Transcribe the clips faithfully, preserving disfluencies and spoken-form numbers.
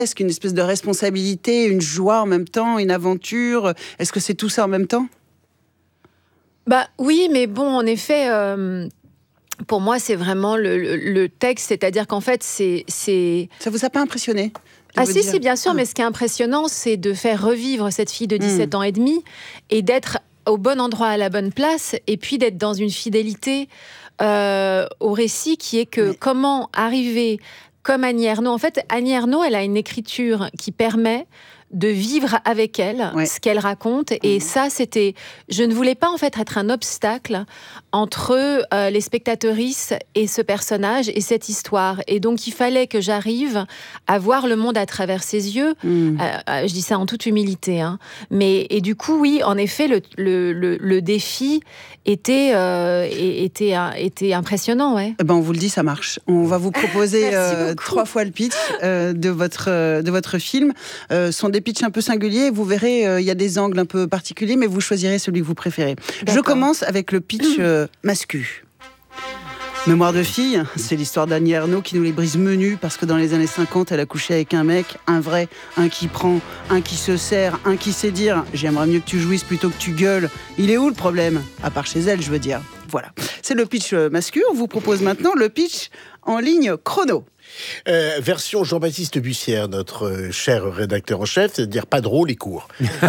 Est-ce qu'une espèce de responsabilité, une joie en même temps, une aventure? Est-ce que c'est tout ça en même temps? Bah oui, mais bon, en effet, euh, pour moi, c'est vraiment le, le, le texte, c'est-à-dire qu'en fait, c'est... c'est... Ça vous a pas impressionné? Ah si, si, bien sûr, ah. mais ce qui est impressionnant, c'est de faire revivre cette fille de dix-sept mmh. ans et demi et d'être au bon endroit, à la bonne place, et puis d'être dans une fidélité euh, au récit qui est que oui. comment arriver... Comme Annie Ernaux. En fait, Annie Ernaux, elle a une écriture qui permet de vivre avec elle ouais. ce qu'elle raconte. Et mmh. ça, c'était... Je ne voulais pas, en fait, être un obstacle entre euh, les spectatrices et ce personnage et cette histoire. Et donc, il fallait que j'arrive à voir le monde à travers ses yeux. Mmh. Euh, je dis ça en toute humilité. Hein. Mais, et du coup, oui, en effet, le, le, le, le défi était, euh, était, était impressionnant. Ouais. Eh ben, on vous le dit, ça marche. On va vous proposer euh, trois fois le pitch euh, de, votre, euh, de votre film. Euh, sont des pitchs un peu singuliers. Vous verrez, il euh, y a des angles un peu particuliers, mais vous choisirez celui que vous préférez. D'accord. Je commence avec le pitch euh, mascu. Mémoire de fille, c'est l'histoire d'Annie Ernaux qui nous les brise menus parce que dans les années cinquante, elle a couché avec un mec, un vrai, un qui prend, un qui se sert, un qui sait dire « j'aimerais mieux que tu jouisses plutôt que tu gueules ». Il est où le problème? À part chez elle, je veux dire. Voilà. C'est le pitch mascu. On vous propose maintenant le pitch en ligne chrono. Euh, version Jean-Baptiste Bussière, notre euh, cher rédacteur en chef, c'est-à-dire pas drôle et court.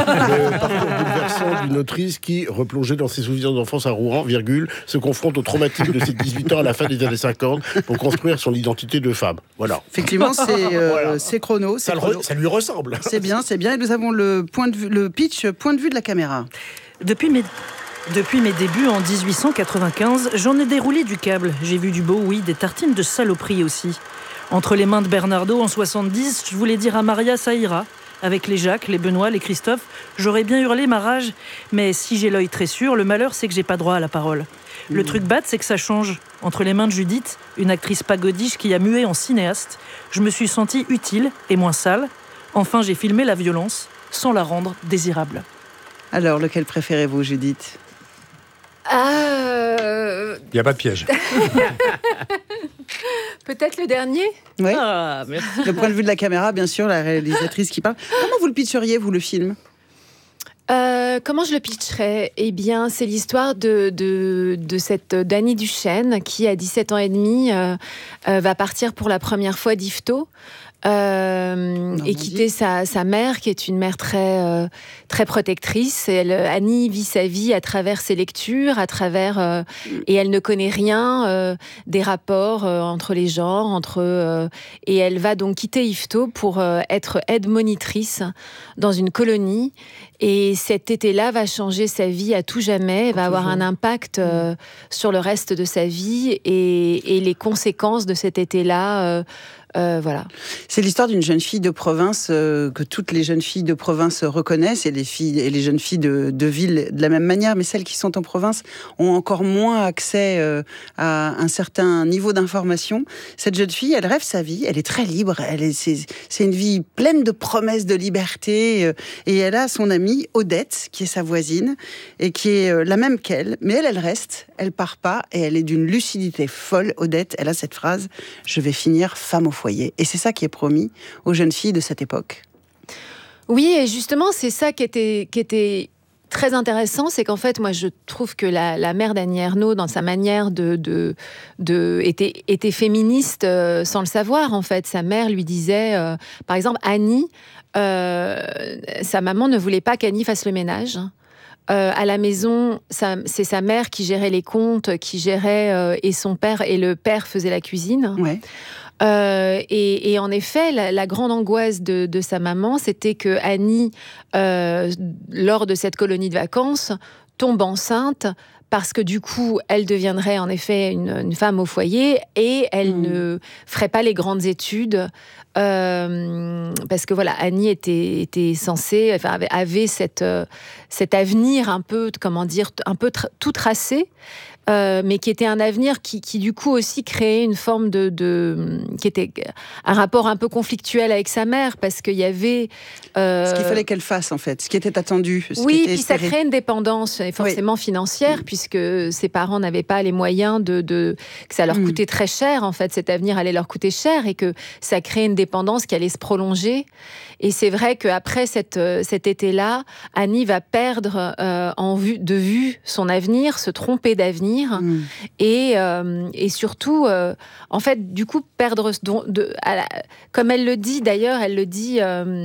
Le parcours bouleversant d'une autrice qui, replongée dans ses souvenirs d'enfance à Rouen, virgule, se confronte au traumatisme de ses dix-huit ans à la fin des années cinquante pour construire son identité de femme. Voilà. Effectivement, c'est, euh, voilà. c'est chrono. C'est ça, chrono. Re, ça lui ressemble. C'est bien, c'est bien. Et nous avons le, point de vue, le pitch point de vue de la caméra. Depuis mes... Depuis mes débuts en dix-huit cent quatre-vingt-quinze, j'en ai déroulé du câble. J'ai vu du beau, oui, des tartines de saloperie aussi. Entre les mains de Bernardo en soixante-dix, je voulais dire à Maria ça ira. Avec les Jacques, les Benoît, les Christophe, j'aurais bien hurlé ma rage. Mais si j'ai l'œil très sûr, le malheur c'est que j'ai pas droit à la parole. Mmh. Le truc bad, c'est que ça change. Entre les mains de Judith, une actrice pagodiche qui a mué en cinéaste, je me suis sentie utile et moins sale. Enfin, j'ai filmé la violence sans la rendre désirable. Alors, lequel préférez-vous, Judith ? Euh... Il n'y a pas de piège. Peut-être le dernier. Oui. Ah, le point de vue de la caméra, bien sûr, la réalisatrice qui parle. Comment vous le pitcheriez, vous, le film ? Euh, comment je le pitcherais ? Eh bien, c'est l'histoire de, de, de cette Dany Duchesne qui, à dix-sept ans et demi, euh, euh, va partir pour la première fois d'Yvetot. Euh, et quitter sa, sa mère, qui est une mère très, euh, très protectrice. Elle, Annie vit sa vie à travers ses lectures, à travers, euh, et elle ne connaît rien euh, des rapports euh, entre les genres, entre, euh, et elle va donc quitter Yvetot pour euh, être aide-monitrice dans une colonie. Et cet été-là va changer sa vie à tout jamais, elle va avoir un impact euh, sur le reste de sa vie et, et les conséquences de cet été-là. Euh, Euh, voilà. C'est l'histoire d'une jeune fille de province euh, que toutes les jeunes filles de province reconnaissent et les filles et les jeunes filles de, de ville de la même manière, mais celles qui sont en province ont encore moins accès euh, à un certain niveau d'information. Cette jeune fille, elle rêve sa vie, elle est très libre, elle est, c'est, c'est une vie pleine de promesses de liberté euh, et elle a son amie Odette qui est sa voisine et qui est euh, la même qu'elle, mais elle, elle reste, elle part pas et elle est d'une lucidité folle. Odette, elle a cette phrase: je vais finir femme au foyer. Et c'est ça qui est promis aux jeunes filles de cette époque. Oui, et justement, c'est ça qui était, qui était très intéressant, c'est qu'en fait, moi, je trouve que la, la mère d'Annie Ernaux, dans sa manière de... de, de était, était féministe euh, sans le savoir, en fait. Sa mère lui disait, euh, par exemple, Annie, euh, sa maman ne voulait pas qu'Annie fasse le ménage. Euh, à la maison, ça, c'est sa mère qui gérait les comptes, qui gérait, euh, et son père, et le père faisait la cuisine. Ouais. Euh, et, et en effet, la, la grande angoisse de, de sa maman, c'était que Annie, euh, lors de cette colonie de vacances, tombe enceinte parce que du coup, elle deviendrait en effet une, une femme au foyer et elle mmh. ne ferait pas les grandes études euh, parce que voilà, Annie était, était censée, enfin, avait, avait cette, euh, cet avenir un peu, comment dire, un peu tra- tout tracé. euh, mais qui était un avenir qui, qui du coup aussi créait une forme de, de... qui était un rapport un peu conflictuel avec sa mère, parce qu'il y avait... Euh... Ce qu'il fallait qu'elle fasse, en fait, ce qui était attendu. Ce oui, qui était puis ça espéré. crée une dépendance, et forcément oui. financière, mmh. puisque ses parents n'avaient pas les moyens de... de... que ça leur mmh. coûtait très cher, en fait, cet avenir allait leur coûter cher, et que ça crée une dépendance qui allait se prolonger. Et c'est vrai qu'après cette, cet été-là, Annie va perdre euh, en vue, de vue son avenir, se tromper d'avenir, mmh. et, euh, et surtout, euh, en fait, du coup, perdre... De, de, la, comme elle le dit, d'ailleurs, elle le dit... Euh,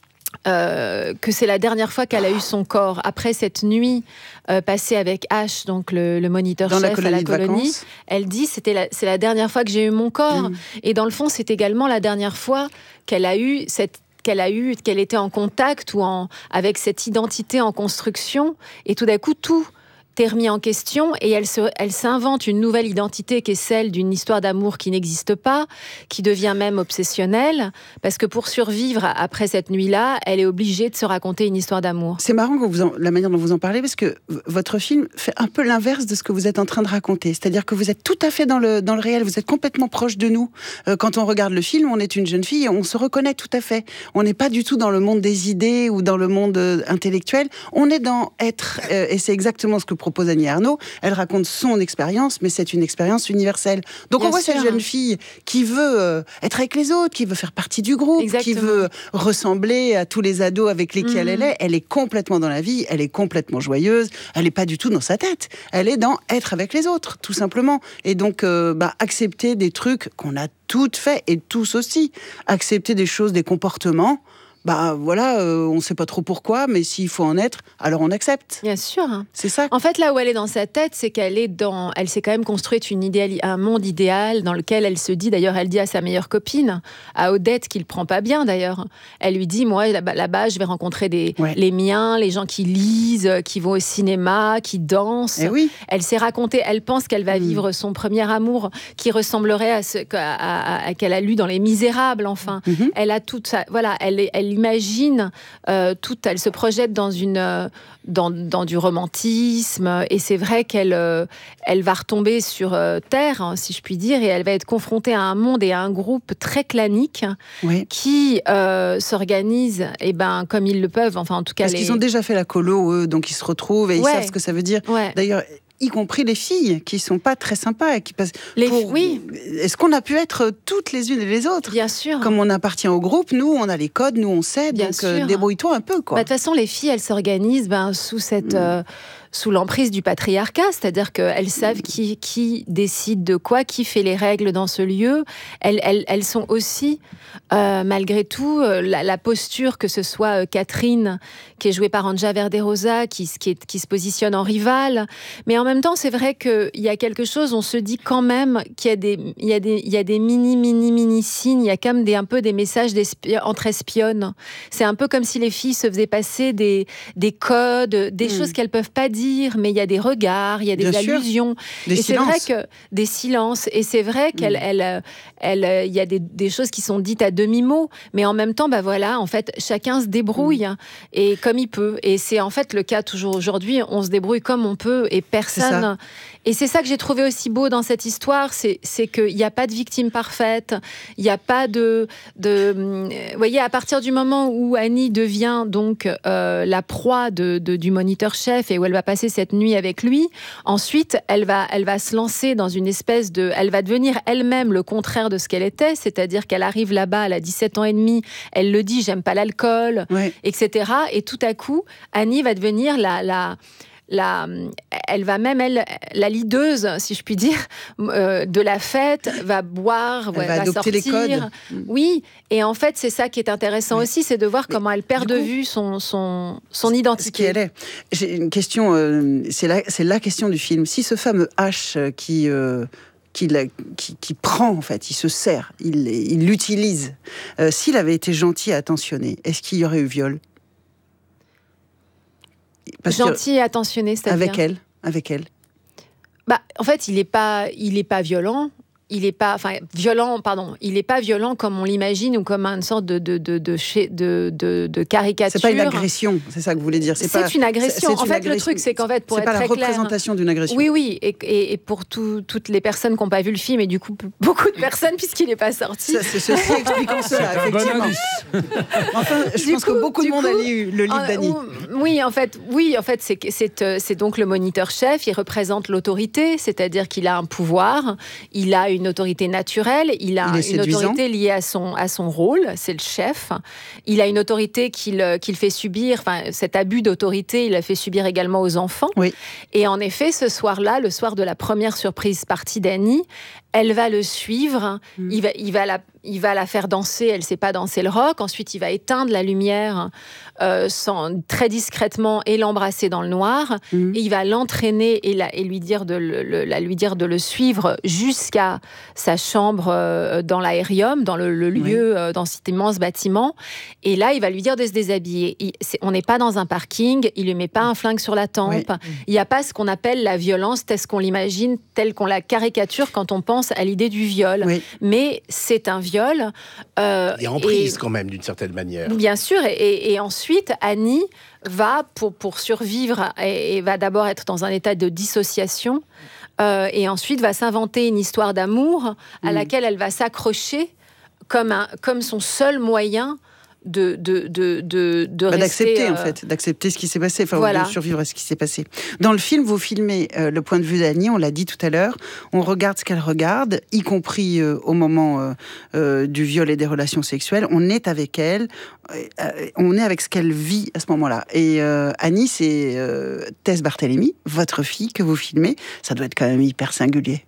Euh, que c'est la dernière fois qu'elle a eu son corps après cette nuit euh, passée avec Ash, donc le, le moniteur dans chef la colonie à la colonie. Elle dit c'était la, c'est la dernière fois que j'ai eu mon corps. Mmh. Et dans le fond, c'est également la dernière fois qu'elle a eu cette qu'elle a eu, qu'elle était en contact ou en avec cette identité en construction. Et tout d'un coup, tout est remis en question et elle, se, elle s'invente une nouvelle identité qui est celle d'une histoire d'amour qui n'existe pas, qui devient même obsessionnelle, parce que pour survivre après cette nuit-là, elle est obligée de se raconter une histoire d'amour. C'est marrant que vous en, la manière dont vous en parlez, parce que v- votre film fait un peu l'inverse de ce que vous êtes en train de raconter. C'est-à-dire que vous êtes tout à fait dans le, dans le réel, vous êtes complètement proche de nous. Euh, quand on regarde le film, on est une jeune fille et on se reconnaît tout à fait. On n'est pas du tout dans le monde des idées ou dans le monde euh, intellectuel. On est dans être, euh, et c'est exactement ce que propose Annie Ernaux. Elle raconte son expérience, mais c'est une expérience universelle. Donc Bien on voit sûr. cette jeune fille qui veut euh, être avec les autres, qui veut faire partie du groupe, Exactement. qui veut ressembler à tous les ados avec lesquels mmh. elle est. Elle est complètement dans la vie, elle est complètement joyeuse, elle n'est pas du tout dans sa tête. Elle est dans être avec les autres, tout simplement. Et donc, euh, bah, accepter des trucs qu'on a toutes fait, et tous aussi. Accepter des choses, des comportements. Bah voilà, euh, on ne sait pas trop pourquoi, mais s'il faut en être, alors on accepte. Bien sûr. C'est ça. En fait, là où elle est dans sa tête, c'est qu'elle est dans, elle s'est quand même construite une idéal... un monde idéal dans lequel elle se dit, d'ailleurs, elle dit à sa meilleure copine, à Odette, qui le prend pas bien d'ailleurs. Elle lui dit, moi là-bas, là-bas je vais rencontrer des ouais. les miens, les gens qui lisent, qui vont au cinéma, qui dansent. Et oui. Elle s'est racontée, elle pense qu'elle va mmh. vivre son premier amour, qui ressemblerait à ce à, à, à, qu'elle a lu dans Les Misérables. Enfin, mmh. elle a toute ça. Voilà, elle, elle imagine euh, tout, elle se projette dans une euh, dans, dans du romantisme, et c'est vrai qu'elle euh, elle va retomber sur euh, terre, hein, si je puis dire, et elle va être confrontée à un monde et à un groupe très clanique oui. qui euh, s'organise et ben comme ils le peuvent, enfin en tout cas parce les... qu'ils ont déjà fait la colo eux, donc ils se retrouvent et ouais. ils savent ce que ça veut dire. Ouais. D'ailleurs, y compris les filles, qui sont pas très sympas. Et qui passent les pour... Oui. Est-ce qu'on a pu être toutes les unes et les autres ? Bien sûr. Comme on appartient au groupe, nous, on a les codes, nous, on sait, Bien donc euh, débrouille-toi un peu, quoi. Bah, de toute façon, les filles, elles s'organisent ben, sous cette... Mmh. Euh, sous l'emprise du patriarcat, c'est-à-dire qu'elles savent qui, qui décide de quoi, qui fait les règles dans ce lieu. Elles, elles, elles sont aussi, euh, malgré tout, euh, la, la posture, que ce soit euh, Catherine, qui est jouée par Anja Verderosa, qui, qui, est, qui se positionne en rivale. Mais en même temps, c'est vrai qu'il y a quelque chose, on se dit quand même qu'il y a des, il y a des, il y a des mini, mini, mini signes, il y a quand même des, un peu des messages entre espionnes. C'est un peu comme si les filles se faisaient passer des, des codes, des mmh. choses qu'elles peuvent pas dire, mais il y a des regards, il y a des Bien allusions. Des et silences. c'est vrai que des silences. Et c'est vrai qu'elle, mmh. elle, elle, il y a des, des choses qui sont dites à demi-mot, mais en même temps, bah voilà, en fait, chacun se débrouille mmh. et comme il peut. Et c'est en fait le cas toujours aujourd'hui. On se débrouille comme on peut et personne. Et c'est ça que j'ai trouvé aussi beau dans cette histoire, c'est, c'est qu'il n'y a pas de victime parfaite, il n'y a pas de, de... Vous voyez, à partir du moment où Annie devient donc euh, la proie de, de, du moniteur-chef et où elle va passer cette nuit avec lui, ensuite, elle va, elle va se lancer dans une espèce de... Elle va devenir elle-même le contraire de ce qu'elle était, c'est-à-dire qu'elle arrive là-bas, elle a dix-sept ans et demi, elle le dit, j'aime pas l'alcool, ouais. et cetera. Et tout à coup, Annie va devenir la... la La, elle va même, elle, la leaduse, si je puis dire, euh, de la fête, va boire, elle ouais, va, va adopter sortir. Les codes. Oui, et en fait, c'est ça qui est intéressant oui. aussi, c'est de voir Mais comment elle perd de coup, vue son, son, son identité. Ce qui elle est. J'ai une question, euh, c'est, la, c'est la question du film. Si ce fameux H qui... Euh, Qui, la, qui, qui prend, en fait, il se sert, il, il l'utilise. Euh, s'il avait été gentil et attentionné, est-ce qu'il y aurait eu viol ? Parce gentil et attentionné, c'est-à-dire avec elle, avec elle. Bah, en fait, il est pas, il est pas violent. il est pas, enfin violent, pardon, il est pas violent comme on l'imagine ou comme une sorte de de de de de, de, de caricature. C'est pas une agression, c'est ça que vous voulez dire. C'est, c'est pas, une agression. C'est, c'est en fait, agression. Le truc, c'est qu'en fait, pour c'est être très clair, c'est pas la représentation clair, d'une agression. Oui, oui, et, et, et pour tout, toutes les personnes qui n'ont pas vu le film, et du coup beaucoup de personnes puisqu'il n'est pas sorti. Ça, c'est ceci expliquant cela, effectivement. Bon enfin, je du pense coup, que beaucoup de monde coup, a lu le livre en, d'Annie. Oui, en fait, oui, en fait, c'est, c'est, c'est donc le moniteur-chef. Il représente l'autorité, c'est-à-dire qu'il a un pouvoir, il a une autorité naturelle. Il a il une autorité liée à son, à son rôle, c'est le chef. Il a une autorité qu'il, qu'il fait subir, enfin, cet abus d'autorité, il l'a fait subir également aux enfants. Oui. Et en effet, ce soir-là, le soir de la première surprise partie d'Annie, elle va le suivre, mmh. il, va, il, va la, il va la faire danser, elle ne sait pas danser le rock, ensuite il va éteindre la lumière euh, sans, très discrètement et l'embrasser dans le noir, mmh. et il va l'entraîner et, la, et lui, dire de le, le, la, lui dire de le suivre jusqu'à sa chambre euh, dans l'aérium, dans le, le lieu, oui. euh, dans cet immense bâtiment, et là il va lui dire de se déshabiller. Il, on n'est pas dans un parking, il ne lui met pas un flingue sur la tempe, oui. il n'y a pas ce qu'on appelle la violence telle qu'on l'imagine, telle qu'on la caricature quand on pense à l'idée du viol, oui. mais c'est un viol. Euh, Il y a emprise et, quand même, d'une certaine manière. Bien sûr, et, et, et ensuite, Annie va, pour, pour survivre, et, et va d'abord être dans un état de dissociation, euh, et ensuite va s'inventer une histoire d'amour à mmh. laquelle elle va s'accrocher comme, un, comme son seul moyen de, de, de, de, de bah, rester... D'accepter, euh... en fait, d'accepter ce qui s'est passé, enfin, voilà. de survivre à ce qui s'est passé. Dans le film, vous filmez euh, le point de vue d'Annie, on l'a dit tout à l'heure, on regarde ce qu'elle regarde, y compris euh, au moment euh, euh, du viol et des relations sexuelles, on est avec elle, euh, on est avec ce qu'elle vit à ce moment-là. Et euh, Annie, c'est euh, Tess Barthélemy, votre fille que vous filmez, ça doit être quand même hyper singulier.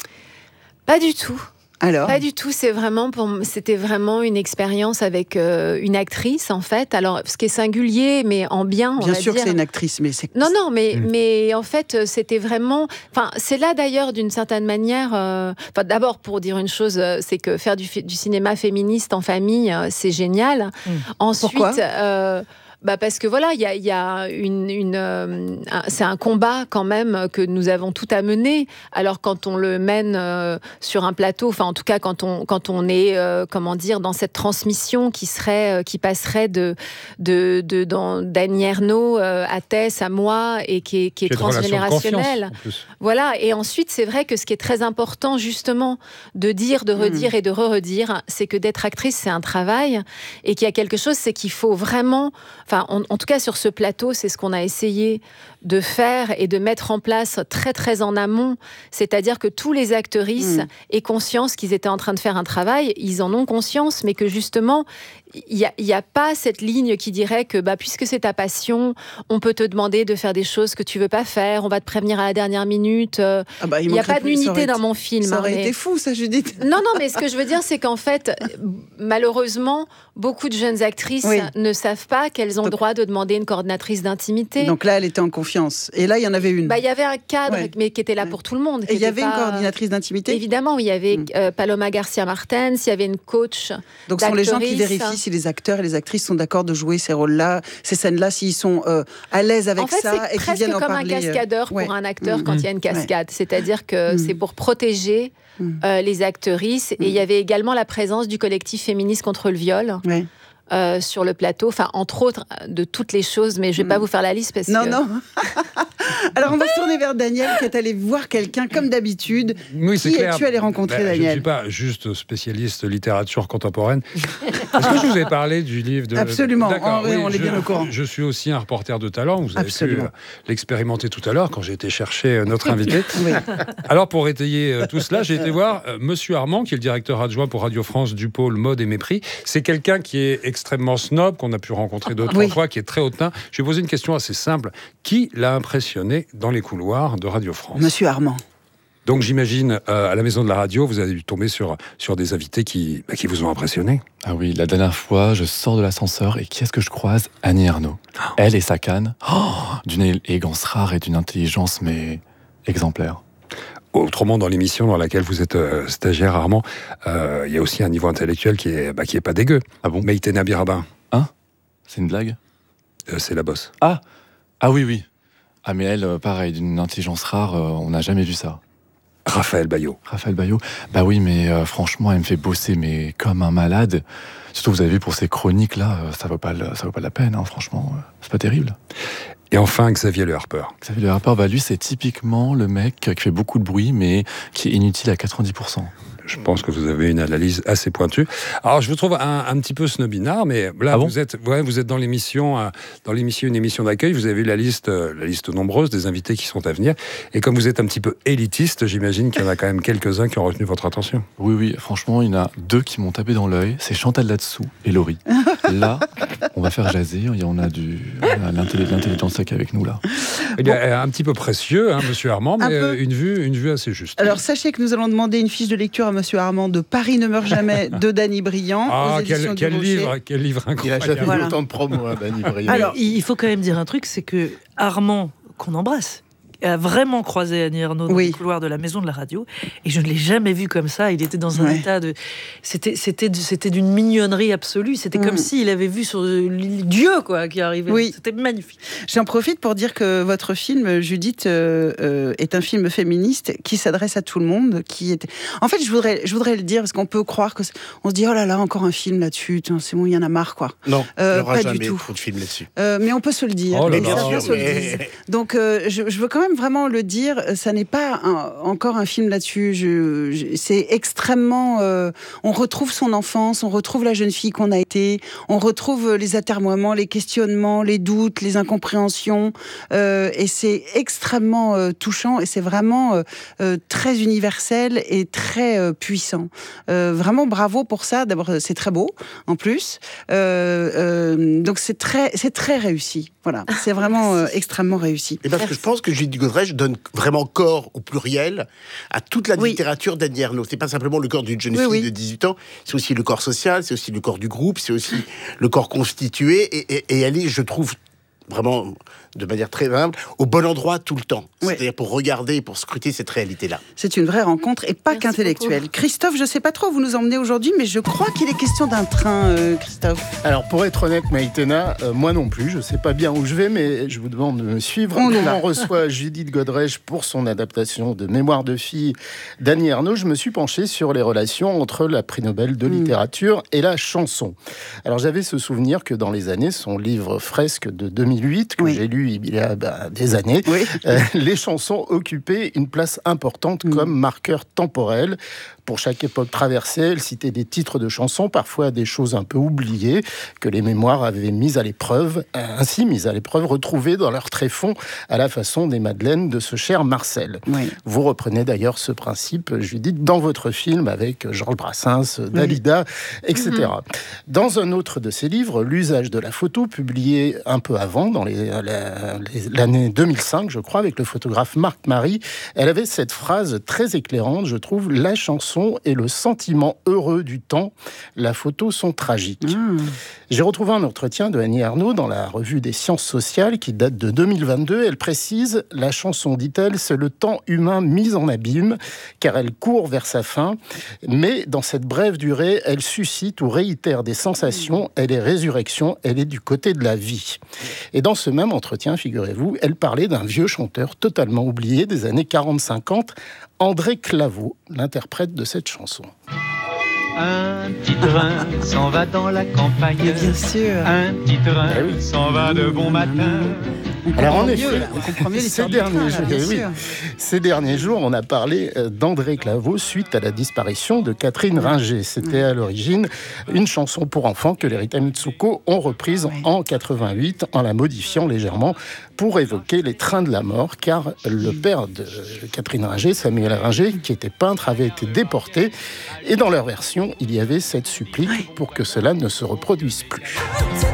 Pas du tout. Alors Pas du tout, c'est vraiment pour, c'était vraiment une expérience avec euh, une actrice en fait. Alors ce qui est singulier, mais en bien. On bien va sûr dire. que c'est une actrice, mais c'est non non, mais mmh. mais en fait c'était vraiment. Enfin c'est là d'ailleurs d'une certaine manière. Euh... Enfin d'abord pour dire une chose, c'est que faire du, du cinéma féministe en famille, c'est génial. Mmh. Ensuite. Pourquoi euh, Bah parce que voilà, il y a, y a une, une euh, un, c'est un combat quand même que nous avons tout à mener. Alors quand on le mène euh, sur un plateau, enfin en tout cas quand on quand on est euh, comment dire dans cette transmission qui serait euh, qui passerait de de de dans d'Annie Ernaux euh, à Tess à moi et qui est qui est transgénérationnelle. Voilà. Et ensuite c'est vrai que ce qui est très important justement de dire, de redire mmh. et de re-redire, c'est que d'être actrice c'est un travail et qu'il y a quelque chose, c'est qu'il faut vraiment Enfin, en, en tout cas, sur ce plateau, c'est ce qu'on a essayé de faire et de mettre en place très, très en amont. C'est-à-dire que tous les actrices mmh. aient conscience qu'ils étaient en train de faire un travail. Ils en ont conscience, mais que justement, il n'y a, y a pas cette ligne qui dirait que bah, puisque c'est ta passion, on peut te demander de faire des choses que tu ne veux pas faire, on va te prévenir à la dernière minute. Euh, ah bah, il n'y a pas d'unité dans été, mon film. Ça aurait hein, mais... été fou, ça, Judith. Non, non, mais ce que je veux dire, c'est qu'en fait, malheureusement, beaucoup de jeunes actrices oui. ne savent pas qu'elles ont Donc... le droit de demander une coordinatrice d'intimité. Donc là, elle était en confiance. Et là, il y en avait une. Bah, il y avait un cadre, ouais. mais qui était là ouais. pour tout le monde. Et il y avait pas... une coordinatrice d'intimité ? Évidemment, il y avait mm. euh, Paloma Garcia Martens, il y avait une coach. Donc ce sont les gens qui vérifient si les acteurs et les actrices sont d'accord de jouer ces rôles-là, ces scènes-là, s'ils sont euh, à l'aise avec en fait, ça et qu'ils viennent en parler. C'est presque comme un cascadeur ouais. pour un acteur mm. quand mm. il y a une cascade. Ouais. C'est-à-dire que mm. c'est pour protéger mm. euh, les actrices. Mm. Et il y avait également la présence du collectif féministe contre le viol. Ouais. Euh, sur le plateau, enfin entre autres de toutes les choses, mais je vais pas vous faire la liste parce non, que... Non, non. Alors on va se tourner vers Daniel qui est allé voir quelqu'un comme d'habitude. Oui, c'est qui clair. es-tu allé rencontrer, ben, Daniel ? Je ne suis pas juste spécialiste littérature contemporaine. Est-ce que je vous ai parlé du livre de... Absolument, D'accord, oui, oui, on est je, bien au courant. Je suis aussi un reporter de talent, vous avez Absolument. pu l'expérimenter tout à l'heure quand j'ai été chercher notre invité. Oui. Alors pour étayer tout cela, j'ai été voir euh, Monsieur Armand, qui est le directeur adjoint pour Radio France du pôle mode et mépris. C'est quelqu'un qui est extrêmement snob, qu'on a pu rencontrer d'autres oui. fois, qui est très hautain. Je vais poser une question assez simple. Qui l'a impressionné dans les couloirs de Radio France ? Monsieur Armand. Donc j'imagine, euh, à la maison de la radio, vous avez dû tomber sur, sur des invités qui, bah, qui vous ont impressionné. Ah oui, la dernière fois, je sors de l'ascenseur et qui est-ce que je croise ? Annie Ernaux. Oh. Elle et sa canne, oh, d'une élégance rare et d'une intelligence, mais exemplaire. Autrement, dans l'émission dans laquelle vous êtes euh, stagiaire, Armand, il euh, y a aussi un niveau intellectuel qui est, bah, qui est pas dégueu. Ah bon ? Maïté Nabirabin. Hein ? C'est une blague ? euh, C'est la bosse. Ah Ah oui, oui. Ah mais elle, pareil, d'une intelligence rare, euh, on n'a jamais vu ça. Raphaël Baillot. Raphaël Baillot. Bah oui, mais euh, franchement, elle me fait bosser mais comme un malade. Surtout, vous avez vu, pour ces chroniques-là, euh, ça vaut pas, le, ça vaut pas la peine, hein, franchement. Euh, c'est pas terrible. Et enfin, Xavier Le Harper. Xavier Le Harper, bah lui, c'est typiquement le mec qui fait beaucoup de bruit, mais qui est inutile à quatre-vingt-dix pour cent. Je pense que vous avez une analyse assez pointue. Alors, je vous trouve un, un petit peu snobinard, mais là, ah bon vous êtes, ouais, vous êtes dans l'émission, euh, dans l'émission, une émission d'accueil. Vous avez la liste, euh, la liste nombreuse des invités qui sont à venir. Et comme vous êtes un petit peu élitiste, j'imagine qu'il y en a quand même quelques-uns qui ont retenu votre attention. Oui, oui, franchement, il y en a deux qui m'ont tapé dans l'œil. C'est Chantal Latsou et Laurie. Là, on va faire jaser. On a du, on a l'intelligence tech avec nous là. Il est un petit peu précieux, hein, Monsieur Armand, mais peu... une vue, une vue assez juste. Alors sachez que nous allons demander une fiche de lecture à Monsieur Armand de Paris ne meurt jamais de Dany Briand. Ah, aux quel, quel livre, quel livre incroyable. Il a jamais voilà. eu autant de promos, hein, Dany Briand. Alors, il faut quand même dire un truc, c'est que Armand, qu'on embrasse, a vraiment croisé Annie Ernaux dans oui. les couloirs de la maison de la radio, et je ne l'ai jamais vu comme ça. Il était dans un ouais. état de... C'était, c'était, c'était d'une mignonnerie absolue. C'était mmh. comme s'il avait vu sur Dieu, quoi, qui arrivait. Oui. C'était magnifique. J'en profite pour dire que votre film, Judith, euh, euh, est un film féministe qui s'adresse à tout le monde. Qui était... En fait, je voudrais, je voudrais le dire, parce qu'on peut croire que... On se dit, oh là là, encore un film là-dessus. C'est bon, il y en a marre, quoi. Non, euh, il n'y aura pas jamais du tout. trop de films là-dessus. Euh, mais on peut se le dire. Oh là là. Bien sûr, Mais... Donc, euh, je, je veux quand même vraiment le dire, ça n'est pas un, encore un film là-dessus. Je, je, c'est extrêmement... Euh, on retrouve son enfance, on retrouve la jeune fille qu'on a été, on retrouve les atermoiements, les questionnements, les doutes, les incompréhensions. Euh, et c'est extrêmement euh, touchant et c'est vraiment euh, euh, très universel et très euh, puissant. Euh, vraiment bravo pour ça. D'abord, c'est très beau, en plus. Euh, euh, donc, c'est très, c'est très réussi. Voilà, c'est vraiment euh, extrêmement réussi. Et parce que je pense que Judith Godrèche donne vraiment corps au pluriel à toute la oui. littérature d'Annie Ernaux. C'est pas simplement le corps d'une jeune oui, fille oui. de dix-huit ans, c'est aussi le corps social, c'est aussi le corps du groupe, c'est aussi le corps constitué. Et, et, et elle est, je trouve, vraiment, de manière très humble, au bon endroit tout le temps. Oui. C'est-à-dire pour regarder, pour scruter cette réalité-là. C'est une vraie rencontre et pas Merci qu'intellectuelle. beaucoup. Christophe, je ne sais pas trop où vous nous emmenez aujourd'hui, mais je crois qu'il est question d'un train, euh, Christophe. Alors, pour être honnête, Maïtena, euh, moi non plus, je ne sais pas bien où je vais, mais je vous demande de me suivre. On, On reçoit Judith Godrèche pour son adaptation de Mémoire de fille d'Annie Ernaux. Je me suis penché sur les relations entre la prix Nobel de littérature mmh. et la chanson. Alors, j'avais ce souvenir que dans les années, son livre Fresque de deux mille huit, que oui. j'ai lu il y a bah, des années, oui. euh, les chansons occupaient une place importante mmh. comme marqueur temporel. Pour chaque époque traversée, elle citait des titres de chansons, parfois des choses un peu oubliées, que les mémoires avaient mises à l'épreuve, ainsi mises à l'épreuve, retrouvées dans leur tréfonds à la façon des madeleines de ce cher Marcel. Oui. Vous reprenez d'ailleurs ce principe, Judith, dans votre film avec Georges Brassens, Dalida, oui. et cetera. Mm-hmm. Dans un autre de ses livres, L'usage de la photo, publié un peu avant, dans les, la, les, l'année deux mille cinq, je crois, avec le photographe Marc Marie, elle avait cette phrase très éclairante, je trouve, la chanson et le sentiment heureux du temps, la photo sont tragiques. Mmh. J'ai retrouvé un entretien de Annie Ernaux dans la revue des sciences sociales qui date de deux mille vingt-deux. Elle précise, la chanson, dit-elle, c'est le temps humain mis en abîme, car elle court vers sa fin, mais dans cette brève durée, elle suscite ou réitère des sensations, elle est résurrection, elle est du côté de la vie. Et dans ce même entretien, figurez-vous, elle parlait d'un vieux chanteur totalement oublié des années quarante cinquante, André Claveau, l'interprète de cette chanson. Un petit train s'en va dans la campagne. Et bien sûr. Un petit train ah oui. s'en va de bon matin. Alors en effet, on comprend mieux ces, derniers jours, oui, ces derniers jours, on a parlé d'André Claveau suite à la disparition de Catherine Ringer. C'était à l'origine une chanson pour enfants que les Rita Mitsuko ont reprise oui. en quatre-vingt-huit en la modifiant légèrement pour évoquer les trains de la mort, car le père de Catherine Ringer, Samuel Ringer, qui était peintre, avait été déporté. Et dans leur version, il y avait cette supplique pour que cela ne se reproduise plus.